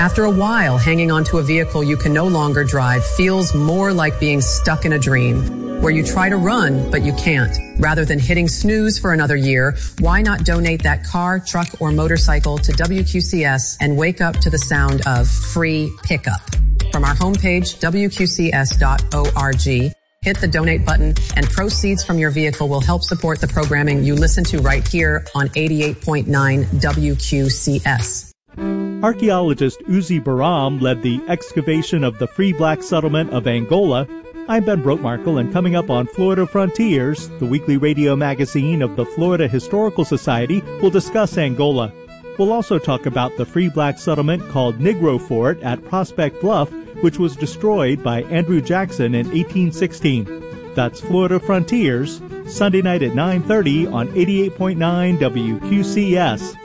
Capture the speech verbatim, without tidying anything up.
After a while, hanging onto a vehicle you can no longer drive feels more like being stuck in a dream, where you try to run, but you can't. Rather than hitting snooze for another year, why not donate that car, truck, or motorcycle to W Q C S and wake up to the sound of free pickup? From our homepage, W Q C S dot org, hit the donate button, and proceeds from your vehicle will help support the programming you listen to right here on eighty-eight point nine W Q C S. Archaeologist Uzi Baram led the excavation of the free black settlement of Angola. I'm Ben Brotmarkle, and coming up on Florida Frontiers, the weekly radio magazine of the Florida Historical Society, we'll discuss Angola. We'll also talk about the free black settlement called Negro Fort at Prospect Bluff, which was destroyed by Andrew Jackson in eighteen sixteen. That's Florida Frontiers, Sunday night at nine thirty on eighty-eight point nine W Q C S.